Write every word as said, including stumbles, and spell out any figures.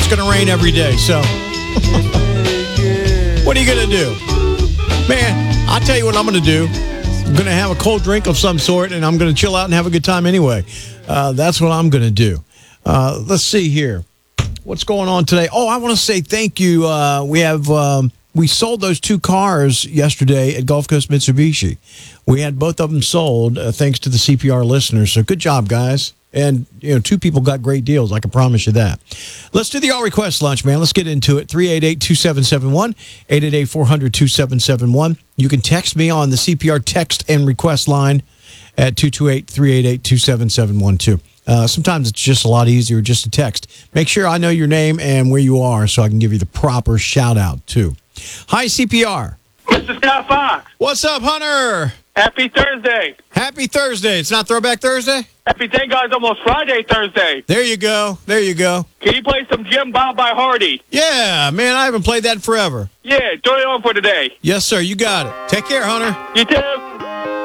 it's going to rain every day. So, what are you going to do? Man, I'll tell you what I'm going to do. I'm going to have a cold drink of some sort, and I'm going to chill out and have a good time anyway. Uh, that's what I'm going to do. Uh, let's see here. What's going on today? Oh, I want to say thank you. Uh, we have um, we sold those two cars yesterday at Gulf Coast Mitsubishi. We had both of them sold uh, thanks to the C P R listeners. So good job, guys. And, you know, two people got great deals. I can promise you that. Let's do the All Request Lunch, man. Let's get into it. three eight eight, two seven seven one, eight eight eight, four hundred, two seven seven one. You can text me on the C P R text and request line at two two eight, three eight eight, two seven seven one two. Uh, sometimes it's just a lot easier just to text. Make sure I know your name and where you are so I can give you the proper shout-out, too. Hi, C P R. Mister Scott Fox. What's up, Hunter? Happy Thursday. Happy Thursday. It's not Throwback Thursday? Happy Thank God it's almost Friday Thursday. There you go. There you go. Can you play some Jim Bob by Hardy? Yeah, man, I haven't played that in forever. Yeah, throw it on for today. Yes, sir. You got it. Take care, Hunter. You too.